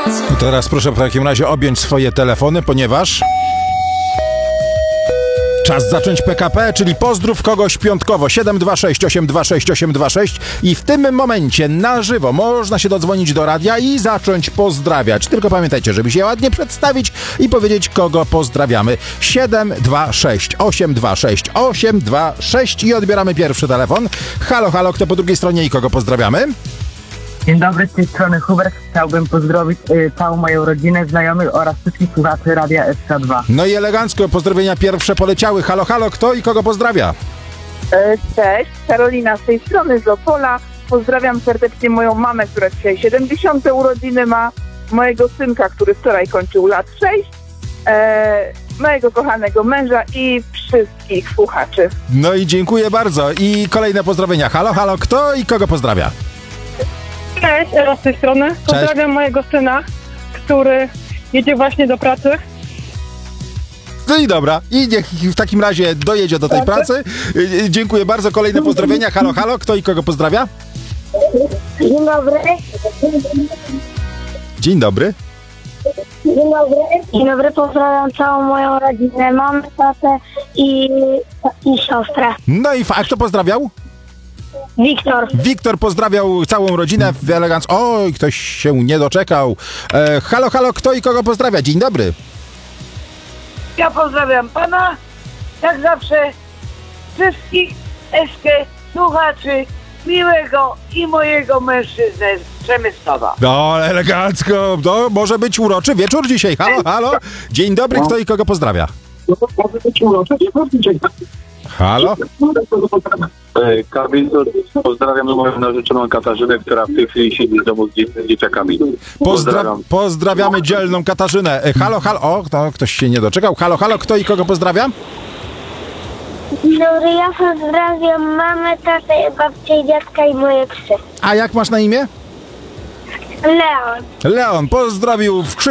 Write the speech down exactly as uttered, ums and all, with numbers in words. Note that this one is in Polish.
Teraz proszę w takim razie objąć swoje telefony, ponieważ czas zacząć P K P, czyli pozdrów kogoś piątkowo. siedem dwa sześć osiem dwa sześć osiem dwa sześć i w tym momencie na żywo można się dodzwonić do radia i zacząć pozdrawiać. Tylko pamiętajcie, żeby się ładnie przedstawić i powiedzieć, kogo pozdrawiamy. siedem dwa sześć osiem dwa sześć osiem dwa sześć i odbieramy pierwszy telefon. Halo, halo, kto po drugiej stronie i kogo pozdrawiamy? Dzień dobry, z tej strony Hubert. Chciałbym pozdrowić y, całą moją rodzinę, znajomych oraz wszystkich słuchaczy Radia S K dwa. No i elegancko, pozdrowienia pierwsze poleciały. Halo, halo, kto i kogo pozdrawia? E, Cześć, Karolina z tej strony z Opola. Pozdrawiam serdecznie moją mamę, która dzisiaj siedemdziesiąte urodziny ma, mojego synka, który wczoraj kończył lat sześć, e, mojego kochanego męża i wszystkich słuchaczy. No i dziękuję bardzo. I kolejne pozdrowienia. Halo, halo, kto i kogo pozdrawia? Cześć, Ela z tej strony. Pozdrawiam mojego syna, który jedzie właśnie do pracy. No i dobra. I niech w takim razie dojedzie do tej pracy. Y, Dziękuję bardzo. Kolejne pozdrowienia. Halo, halo, kto i kogo pozdrawia? Dzień dobry. Dzień dobry. Dzień dobry. Dzień dobry, pozdrawiam całą moją rodzinę, mamę, tatę i, i siostrę. No i fa- a kto pozdrawiał? Wiktor. Wiktor pozdrawiał całą rodzinę w eleganc. Oj, ktoś się nie doczekał. E, halo, halo, kto i kogo pozdrawia? Dzień dobry. Ja pozdrawiam pana, jak zawsze, wszystkich S K słuchaczy, miłego i mojego mężczyznę z Przemysłowa. No, elegancko. No, może być uroczy wieczór dzisiaj. Halo, halo. Dzień dobry, kto i kogo pozdrawia? Halo? Kabinor, pozdrawiam moją narzeczoną Katarzynę, która w tej chwili siedzi w domu z, dzie- z dzieciakami. Pozdra- pozdrawiamy dzielną Katarzynę. E, halo, halo. O, to ktoś się nie doczekał. Halo, halo, kto i kogo pozdrawia? Dzień dobry, ja pozdrawiam mamę, tatę, babcię, dziadka i moje psy. A jak masz na imię? Leon. Leon pozdrowił w